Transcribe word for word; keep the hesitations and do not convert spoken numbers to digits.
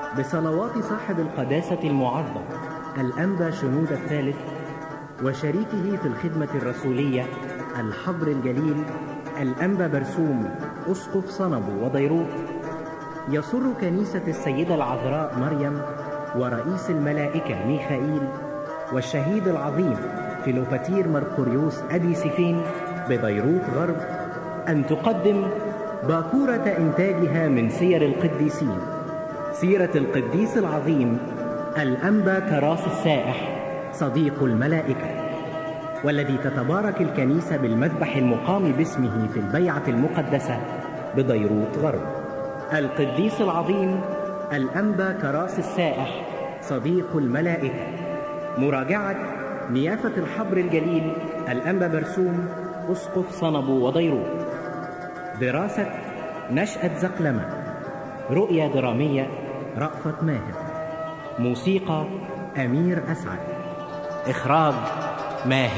بصلوات صاحب القداسة المعظم الأنبا شنودة الثالث وشريكه في الخدمة الرسولية الحبر الجليل الأنبا برسوم أسقف صنبو وديروت، يسر كنيسة السيدة العذراء مريم ورئيس الملائكة ميخائيل والشهيد العظيم فيلوباتير مرقوريوس أبي سيفين ببيروت غرب أن تقدم باكورة إنتاجها من سير القديسين، سيرة القديس العظيم الأنبا كراس السائح صديق الملائكة، والذي تتبارك الكنيسة بالمذبح المقام باسمه في البيعة المقدسة ببيروت غرب. القديس العظيم الأنبا كراس السائح صديق الملائكة. مراجعة نيافة الحبر الجليل الأنبا برسوم أسقف صنبو وديروت. دراسة نشأة زقلمة. رؤية درامية رأفت ماهر. موسيقى أمير أسعد. إخراج ماهر